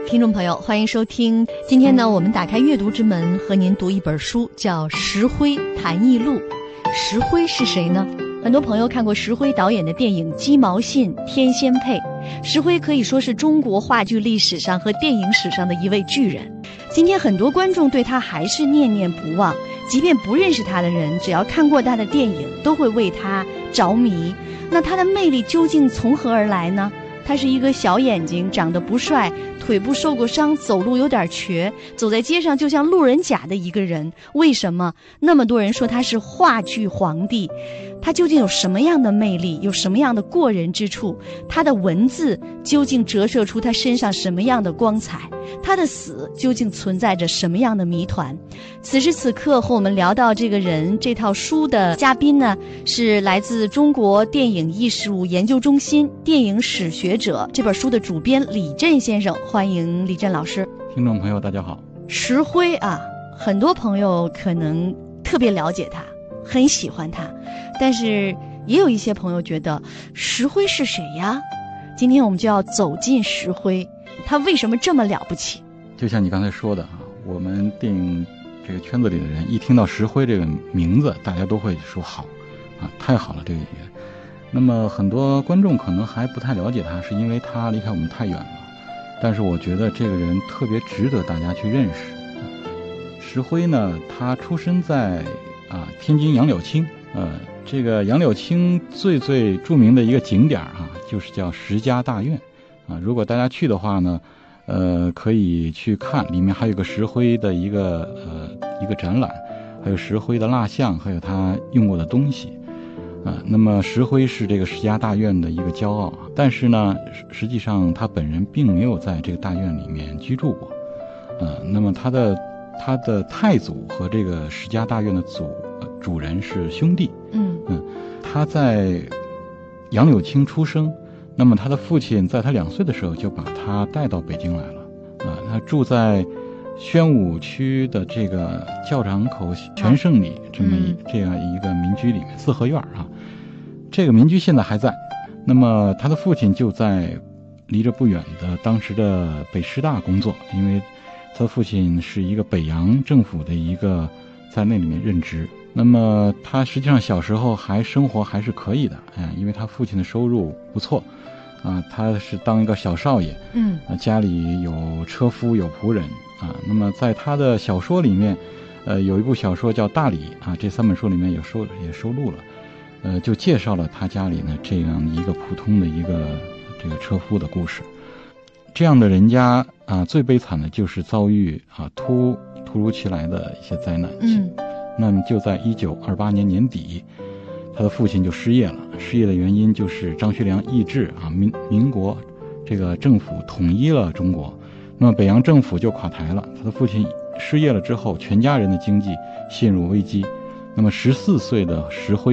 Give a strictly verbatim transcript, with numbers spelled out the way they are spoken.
听众朋友，欢迎收听。今天呢，我们打开阅读之门，和您读一本书，叫《石灰谈艺录》。石灰是谁呢？很多朋友看过石灰导演的电影《鸡毛信》《天仙配》。石灰可以说是中国话剧历史上和电影史上的一位巨人。今天很多观众对他还是念念不忘，即便不认识他的人，只要看过他的电影，都会为他着迷。那他的魅力究竟从何而来呢？他是一个小眼睛，长得不帅，腿部受过伤，走路有点瘸，走在街上就像路人甲的一个人。为什么那么多人说他是话剧皇帝？他究竟有什么样的魅力，有什么样的过人之处？他的文字究竟折射出他身上什么样的光彩？他的死究竟存在着什么样的谜团？此时此刻和我们聊到这个人这套书的嘉宾呢，是来自中国电影艺术研究中心电影史学者，这本书的主编李振先生。欢迎李振老师。 听众朋友大家好。 石灰啊，很多朋友可能特别了解他，很喜欢他，但是也有一些朋友觉得石灰是谁呀？今天我们就要走进石灰，他为什么这么了不起？ 就像你刚才说的啊，我们电影这个圈子里的人一听到石灰这个名字，大家都会说好啊，太好了这个演员。那么很多观众可能还不太了解他，是因为他离开我们太远了。但是我觉得这个人特别值得大家去认识。石灰呢，他出生在啊天津杨柳青。呃，这个杨柳青最最著名的一个景点啊，就是叫石家大院啊。如果大家去的话呢，呃，可以去看，里面还有个石灰的一个呃一个展览，还有石灰的蜡像，还有他用过的东西。啊，那么石灰是这个石家大院的一个骄傲，但是呢，实际上他本人并没有在这个大院里面居住过。呃，那么他的他的太祖和这个石家大院的祖、呃、主人是兄弟。 嗯嗯，他在杨柳青出生，那么他的父亲在他两岁的时候就把他带到北京来了。啊、呃，他住在宣武区的这个教场口全胜里这么一、嗯、这样一个民居里面，四合院啊，这个民居现在还在。那么他的父亲就在离着不远的当时的北师大工作，因为他的父亲是一个北洋政府的一个在那里面任职。那么他实际上小时候还生活还是可以的，哎，因为他父亲的收入不错。啊，他是当一个小少爷， 嗯， 啊，家里有车夫有仆人啊。那么在他的小说里面，呃，有一部小说叫《大礼》啊，这三本书里面有收也收录了，呃，就介绍了他家里呢这样一个普通的一个这个车夫的故事。这样的人家啊，最悲惨的就是遭遇啊突突如其来的一些灾难。 嗯， 那么就在一九二八年年底。他的父亲就失业了，失业的原因就是张学良易帜啊，民民国这个政府统一了中国，那么北洋政府就垮台了。他的父亲失业了之后，全家人的经济陷入危机。那么十四岁的石灰